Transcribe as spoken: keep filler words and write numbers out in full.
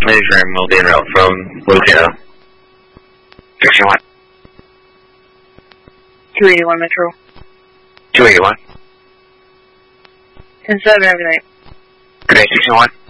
Measuring will be en route from Louisiana. sixteen one. two eighty-one Metro. two eighty-one. ten seven, every night. Good day, sixteen one.